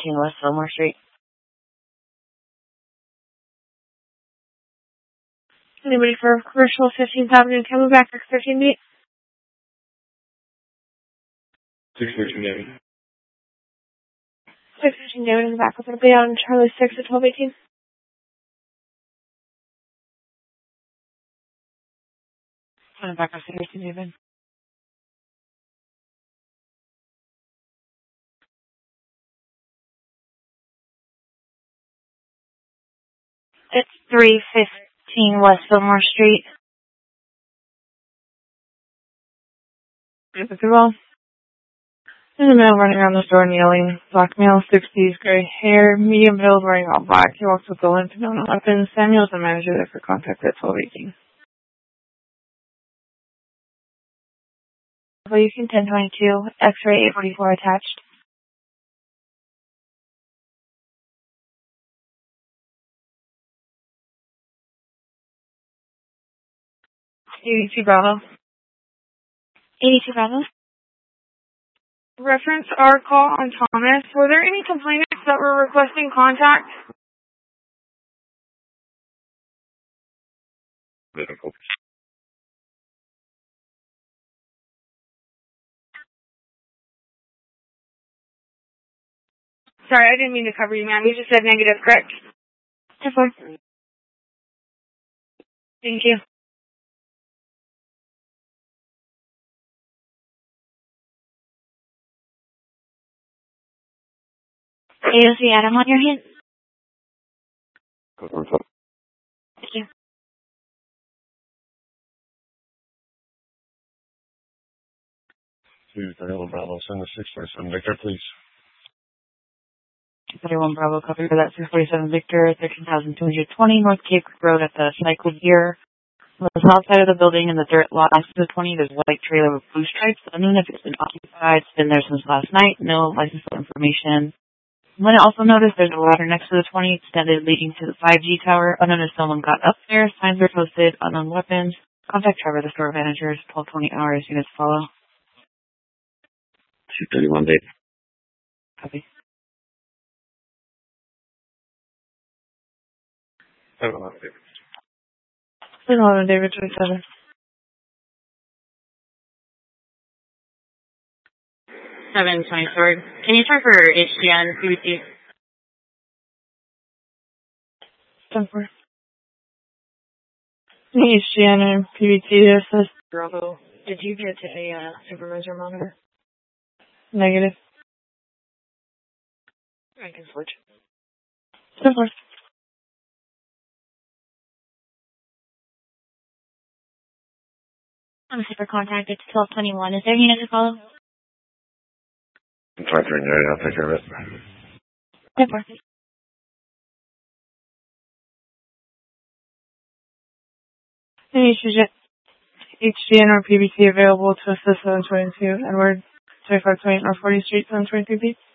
West Fillmore Street. Anybody for commercial 15th Avenue, Camelback, 13 feet? 613 David. 613 David in the back. It'll be on Charlie 6 at 1218. In the back of 613 David. It's 315 West Fillmore Street. Is it well? In the male running around the store and yelling, black male, 60s, gray hair, medium build, wearing all black. He walks with the limp, no weapons. Samuel's the manager there for contact at 1218. Evolution 1022, X-ray 844 attached. EDT Bravo. 82 Bravo. Reference our call on Thomas. Were there any complainants that were requesting contact? Sorry, I didn't mean to cover you, ma'am. You just said negative, correct? Yes, sir. Thank you. AOC Adam on your hand. Thank you. 31 Bravo, send the 647 Victor, please. 31 Bravo, copy for that 647 Victor, 13,220 North Cape Road at the Cycle Gear. On the south side of the building in the dirt lot next to the 20, there's a white trailer with blue stripes. Unknown if it's been occupied. It's been there since last night. No license plate information. When I also noticed there's a ladder next to the 20 extended leading to the 5G tower. Unknown if someone got up there. Signs were posted. Unknown weapons. Contact Trevor, the store manager. 1220 hours. Units follow. 231 Dave. Copy. 711 David. 711 David 27. 724. Can you try for HDN PVC? 10-4. HGN and PVT says Bravo. Did you get to a supervisor monitor? negative. I can switch. 10-4. I'm super contact. It's 1221. Is there any to follow? 23 I'll take care of it. 10-4. HGN or PVT available to assist 722 Edward 2528 North 40th Street, 723 feet.